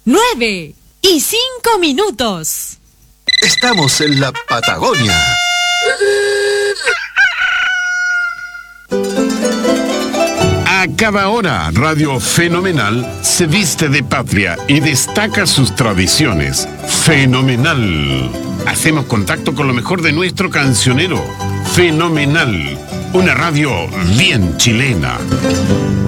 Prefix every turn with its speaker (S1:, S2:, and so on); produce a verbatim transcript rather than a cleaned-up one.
S1: nueve y cinco minutos.
S2: Estamos en la Patagonia.
S3: A cada hora, Radio Fenomenal se viste de patria y destaca sus tradiciones. Fenomenal. Hacemos contacto con lo mejor de nuestro cancionero. Fenomenal. Una radio bien chilena.